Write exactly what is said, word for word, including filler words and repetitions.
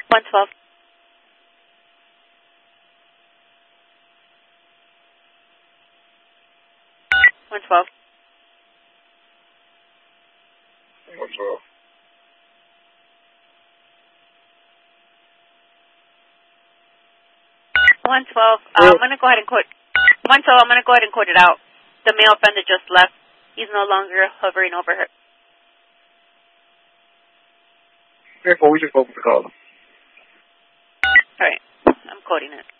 one twelve. one twelve. one twelve. one twelve. Uh, I'm going to go ahead and quote. one twelve, I'm going to go ahead and quote it out. The male offender just left. He's no longer hovering over her. Therefore, we just opened the call. All right. I'm quoting it.